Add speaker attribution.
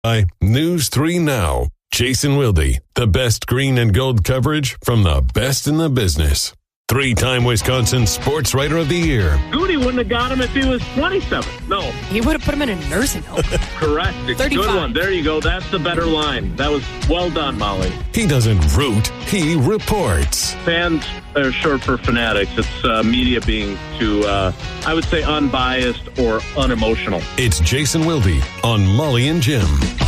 Speaker 1: By News 3 Now. Jason Wilde, the best green and gold coverage from the best in the business. 3-time Wisconsin Sports Writer of the Year.
Speaker 2: Goody wouldn't have got him if he was 27. No.
Speaker 3: He would have put him in a nursing home.
Speaker 2: Correct.
Speaker 3: 35.
Speaker 2: Good one. There you go. That's the better line. That was well done, Molly.
Speaker 1: He doesn't root, he reports.
Speaker 2: Fans are short for fanatics. It's media being too, I would say, unbiased or unemotional.
Speaker 1: It's Jason Wilde on Molly and Jim.